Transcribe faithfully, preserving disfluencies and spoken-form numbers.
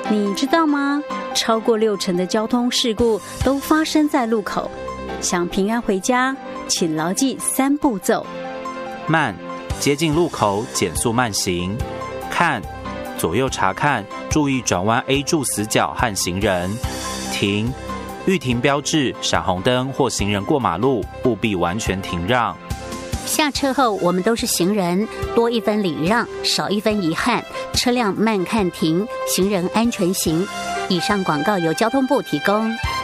你知道吗？超过六成的交通事故都发生在路口。想平安回家，请牢记三步骤： 慢，接近路口减速慢行；看，左右查看，注意转弯 A 柱死角和行人；停，预停标志、闪红灯或行人过马路，务必完全停让。 下车后，我们都是行人，多一分礼让，少一分遗憾。车辆慢看停，行人安全行。以上广告由交通部提供。